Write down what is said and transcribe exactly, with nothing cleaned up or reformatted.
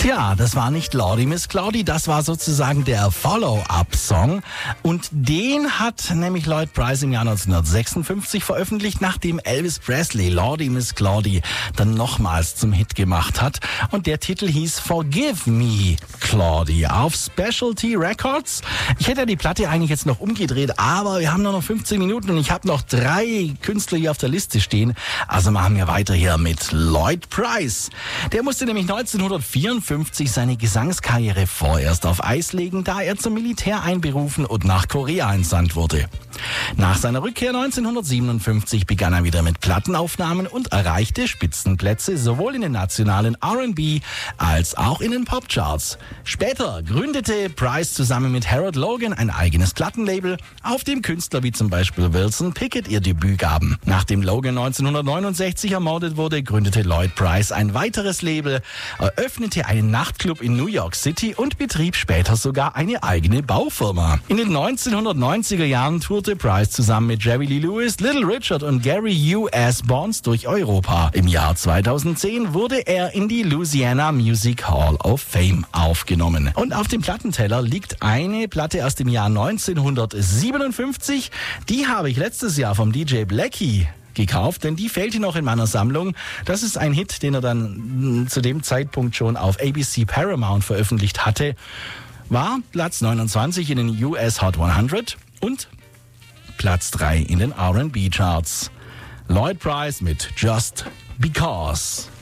Tja, das war nicht Lordy Miss Cloudy, das war sozusagen der Follow-up-Song. Und den hat nämlich Lloyd Price im Jahr neunzehnhundertsechsundfünfzig veröffentlicht, nachdem Elvis Presley Lordy Miss Cloudy dann nochmals zum Hit gemacht hat. Und der Titel hieß Forgive Me, Claudy, auf Specialty Records. Ich hätte die Platte eigentlich jetzt noch umgedreht, aber wir haben nur noch fünfzehn Minuten und ich habe noch drei Künstler hier auf der Liste stehen. Also machen wir weiter hier mit Lloyd Price. Der musste nämlich neunzehnhundertvierundfünfzig seine Gesangskarriere vorerst auf Eis legen, da er zum Militär einberufen und nach Korea entsandt wurde. Nach seiner Rückkehr neunzehnhundertsiebenundfünfzig begann er wieder mit Plattenaufnahmen und erreichte Spitzenplätze sowohl in den nationalen R and B als auch in den Popcharts. Später gründete Price zusammen mit Harold Logan ein eigenes Plattenlabel, auf dem Künstler wie zum Beispiel Wilson Pickett ihr Debüt gaben. Nachdem Logan neunzehnhundertneunundsechzig ermordet wurde, gründete Lloyd Price ein weiteres Label, eröffnete einen Nachtclub in New York City und betrieb später sogar eine eigene Baufirma. In den neunzehnhundertneunziger Jahren tourte Price zusammen mit Jerry Lee Lewis, Little Richard und Gary U S Bonds durch Europa. Im Jahr zweitausendzehn wurde er in die Louisiana Music Hall of Fame aufgenommen. Und auf dem Plattenteller liegt eine Platte aus dem Jahr neunzehnhundertsiebenundfünfzig. Die habe ich letztes Jahr vom D J Blackie gekauft, denn die fehlte noch in meiner Sammlung. Das ist ein Hit, den er dann zu dem Zeitpunkt schon auf A B C Paramount veröffentlicht hatte. War Platz neunundzwanzig in den U S Hot hundert und Platz drei in den R and B Charts. Lloyd Price mit Just Because.